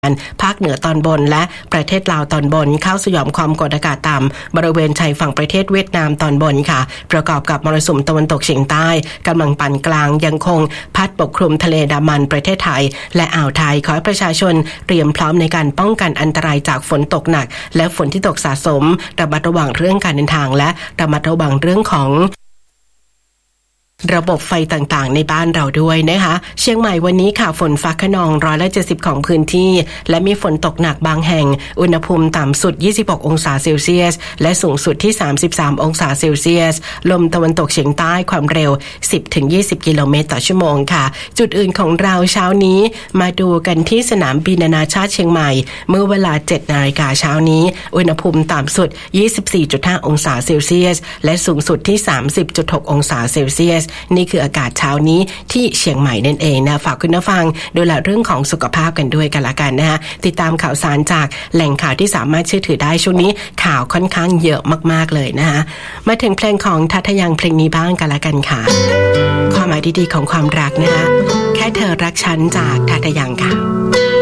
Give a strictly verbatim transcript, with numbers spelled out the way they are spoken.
ภาคเหนือตอนบนและประเทศลาวตอนบนเข้าสยบความกดอากาศต่ำบริเวณชายฝั่งประเทศเวียดนามตอนบนค่ะประกอบกับมรสุมตะวันตกเฉียงใต้กำลังปานกลางยังคงพัดปกคลุมทะเลดามันประเทศไทยและอ่าวไทยขอให้ประชาชนเตรียมพร้อมในการป้องกันอันตรายจากฝนตกหนักและฝนที่ตกสะสมระมัดระวังเรื่องการเดินทางและระมัดระวังเรื่องของระบบไฟต่างๆในบ้านเราด้วยนะคะเชียงใหม่วันนี้ค่ะฝนฟ้าคะนองร้อยละเจ็ดสิบของพื้นที่และมีฝนตกหนักบางแห่งอุณหภูมิต่ำสุดยี่สิบหกองศาเซลเซียสและสูงสุดที่สามสิบสามองศาเซลเซียสลมตะวันตกเฉียงใต้ความเร็ว สิบถึงยี่สิบ กิโลเมตรต่อชั่วโมงค่ะจุดอื่นของเราเช้านี้มาดูกันที่สนามบินนานาชาติเชียงใหม่เมื่อเวลา เจ็ดนาฬิกาเช้านี้อุณหภูมิต่ำสุด ยี่สิบสี่จุดห้า องศาเซลเซียสและสูงสุดที่ สามสิบจุดหก องศาเซลเซียสนี่คืออากาศเช้านี้ที่เชียงใหม่นั่นเองนะฝากคุณผู้ฟังดูแลเรื่องของสุขภาพกันด้วยกันละกันนะคะติดตามข่าวสารจากแหล่งข่าวที่สามารถเชื่อถือได้ช่วงนี้ข่าวค่อนข้างเยอะมากๆเลยนะคะมาถึงเพลงของทัทยังเพลงนี้บ้างกันละกันค่ะความหมายดีๆของความรักนะคะแค่เธอรักฉันจากทัทยังค่ะ